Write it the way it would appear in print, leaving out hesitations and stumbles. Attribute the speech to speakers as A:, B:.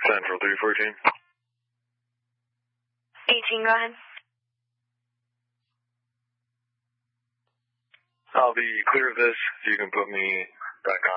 A: Central 314.
B: 18, go ahead.
A: I'll be clear of this. You can put me back